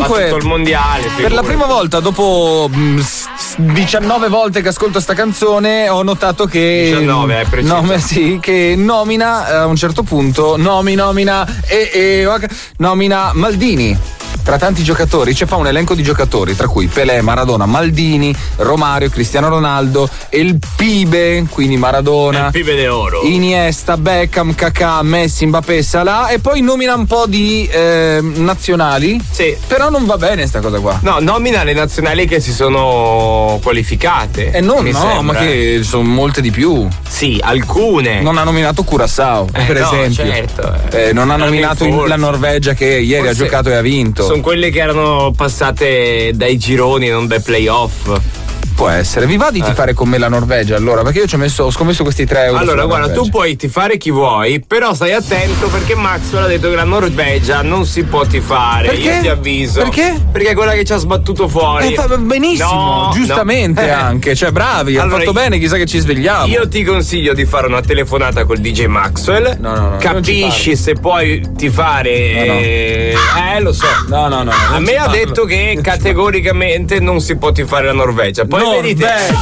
Comunque, tutto il mondiale. Per la prima volta dopo 19 volte che ascolto sta canzone ho notato che 19 è preciso. sì, che nomina a un certo punto nomina Maldini tra tanti giocatori, cioè fa un elenco di giocatori tra cui Pelé, Maradona, Maldini, Romario, Cristiano Ronaldo e il Pibe, quindi Maradona, il Pibe de Oro, Iniesta, Beckham, Kakà, Messi, Mbappé, Salah, e poi nomina un po' di nazionali. Sì. Però non va bene sta cosa qua. No, nomina le nazionali che si sono qualificate. Ma che sono molte di più. Sì, alcune. Non ha nominato Curaçao, per esempio. Certo. Non ha nominato la Norvegia che ieri ha giocato e ha vinto. Sono quelle che erano passate dai gironi, non dai playoff. Può essere. Vi va di tifare con me la Norvegia allora? Perché io ho scommesso questi 3 euro. Allora, guarda, tu puoi tifare chi vuoi, però stai attento perché Maxwell ha detto che la Norvegia non si può tifare. Perché? Io ti avviso. Perché? Perché è quella che ci ha sbattuto fuori. Fa benissimo, giustamente anche. Cioè, bravi, allora, ha fatto bene, chissà che ci svegliamo. Io ti consiglio di fare una telefonata col DJ Maxwell. No. Capisci se puoi tifare. Lo so. No. A me ha detto che categoricamente non si può tifare la Norvegia. Poi vedete.